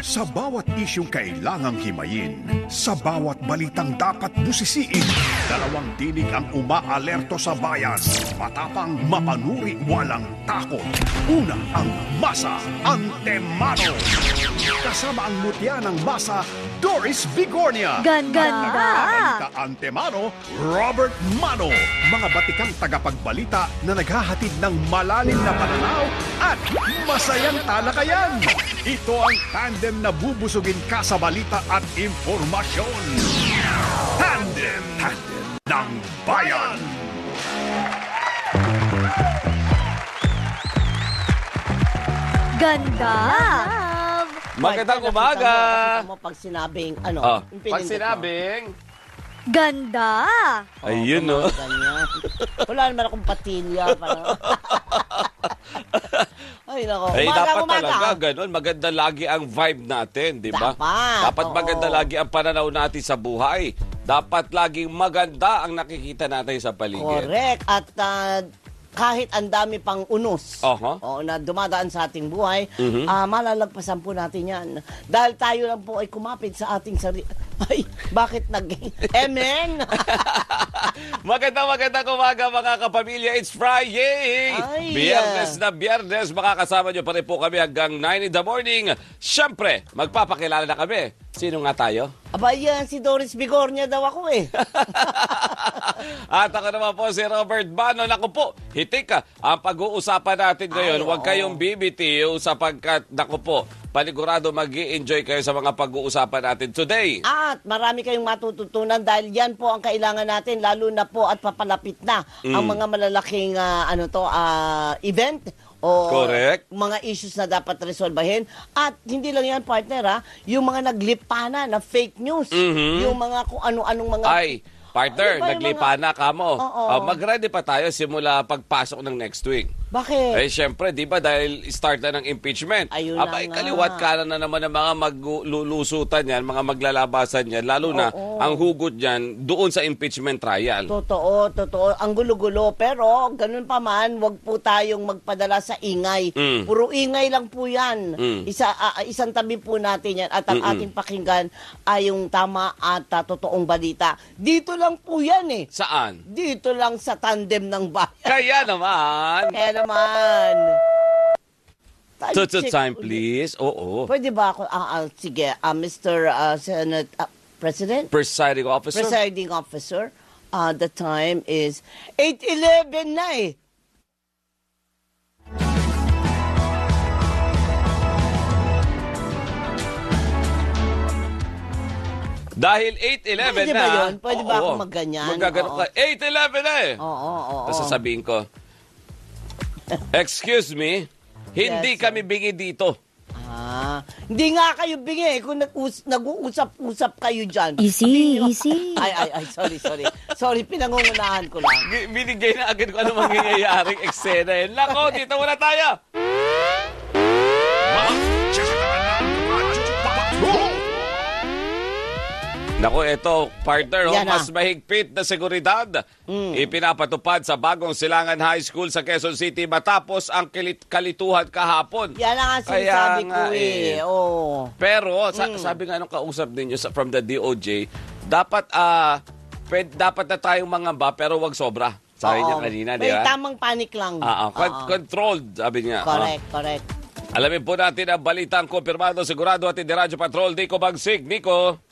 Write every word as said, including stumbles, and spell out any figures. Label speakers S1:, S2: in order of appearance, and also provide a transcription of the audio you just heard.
S1: Sa bawat isyong kailangang himayin, sa bawat balitang dapat busisiin, dalawang tinig ang umaalerto sa bayan. Matapang, mapanuri, walang takot. Una ang Masa Antemano. Kasama ang mutya ng Masa, Doris Bigornia.
S2: Ganda!
S1: Balita Antemano, Robert Mano. Mga batikang tagapagbalita na naghahatid ng malalim na pananaw at masayang talakayan. Ito ang tandem na bubusugin ka sa balita at impormasyon. Tandem, tandem ng bayan.
S2: Ganda!
S3: Magandang umaga!
S4: Mo pag sinabing, ano,
S3: Oh,
S4: yung
S3: pag
S4: pinindot mo.
S3: sinabing,
S2: Ganda!
S3: ayun no.
S4: mga ganyan. Wala naman akong patilya. Parang... Ay, nako.
S3: Ay,
S4: Umaga,
S3: dapat
S4: umaga.
S3: talaga ganun. Maganda lagi ang vibe natin, di ba?
S4: Dapat,
S3: Dapat
S4: oo.
S3: maganda lagi ang pananaw natin sa buhay. Dapat laging maganda ang nakikita natin sa paligid.
S4: Correct. At ah, kahit ang dami pang unos
S3: Aha.
S4: oo, na dumadaan sa ating buhay,
S3: Mhm.
S4: ah, malalagpasan po natin yan. Dahil tayo lang po ay kumapit sa ating sarili. Ay, bakit naging... Amen!
S3: Maganda, maganda umaga mga kapamilya. It's Friday!
S4: Ay,
S3: Biyernes na Biyernes. Makakasama nyo pa rin po kami hanggang nine in the morning. Siyempre, magpapakilala na kami. Sino nga tayo?
S4: Aba, yan, si Doris Bigornia daw ako eh.
S3: At ako naman po si Robert Bano. Naku po, hitik ka. Ang pag-uusapan natin ngayon,
S4: Ay,
S3: huwag
S4: oo.
S3: kayong bibitiw sapagkat, naku po, panigurado mag-i-enjoy kayo sa mga pag-uusapan natin today.
S4: At marami kayong matututunan dahil yan po ang kailangan natin, lalo na po at papalapit na ang
S3: Mm.
S4: mga malalaking ah, ano to ah, event o
S3: Correct.
S4: mga issues na dapat resolbahin. At hindi lang yan, partner, ha, yung mga naglipana na fake news,
S3: Mhm.
S4: yung mga kung ano-anong mga...
S3: Ay, partner,
S4: Ano ba yung
S3: naglipa na ka mo.
S4: Oo.
S3: Ah, mag-ready pa tayo simula pagpasok ng next week.
S4: Bakit?
S3: Eh, syempre, di ba, dahil start na ng impeachment.
S4: Ayun na
S3: Aba,
S4: nga.
S3: kaliwat kanan na naman ng mga maglulusutan yan, mga maglalabasan yan, lalo na
S4: Oo.
S3: ang hugot yan doon sa impeachment trial.
S4: Totoo, totoo. Ang gulo-gulo. Pero, ganun pa man, wag po tayong magpadala sa ingay.
S3: Mm.
S4: Puro ingay lang po yan.
S3: Mm.
S4: Isa, ah, isang tabi po natin yan. At ang
S3: Mm-mm.
S4: ating pakinggan ay yung tama at ah, totoong balita. Dito lang po yan eh.
S3: Saan?
S4: Dito lang sa tandem ng bayan.
S3: Kaya naman.
S4: Kaya naman.
S3: Tutu
S4: Check
S3: time,
S4: ulit.
S3: please. Oo.
S4: Pwede ba ako? Ah, ah, sige, ah, Mister ah, Senate ah, President?
S3: Presiding officer.
S4: Presiding officer. Uh, the time is eight eleven na eh.
S3: Dahil eight eleven
S4: Pwede
S3: na.
S4: ba yun? Pwede ba
S3: oo.
S4: ako magganyan?
S3: Magaganon
S4: Oo.
S3: ka. eight eleven na eh.
S4: Oo, oo, oo.
S3: Tapos sasabihin ko, excuse me, hindi
S4: Yes,
S3: kami bingi dito.
S4: Ah, hindi nga kayo bingi kung nag-us- nag-uusap-usap kayo dyan.
S2: Easy, easy.
S4: Ay, ay, ay, sorry, sorry. Sorry, pinangungunahan ko lang.
S3: Bi- Binigay na agad ko ano mangyayaring eksena yun. Nako, dito muna tayo. Nako, eto, partner, oh,
S4: Yan na.
S3: mas mahigpit na seguridad. Ipinapatupad sa bagong Silangan High School sa Quezon City matapos ang kilit- kalituhan kahapon.
S4: Yan ang nga
S3: Kaya
S4: sinasabi ko
S3: nga
S4: eh.
S3: eh.
S4: Oh.
S3: Pero sa, sabi nga nung kausap ninyo sa, from the D O J, dapat ah pwed, dapat na tayong mangamba pero wag sobra. Sabi niya
S4: Oo.
S3: kanina, di
S4: May
S3: ba?
S4: tamang panic lang.
S3: Ah, ah, con-
S4: Oo.
S3: controlled, sabi niya.
S4: Correct, correct.
S3: Ah. Alamin po natin ang balitang kumpirmado, sigurado at hindi Radyo Patrol. Nico Bagsig. Nico.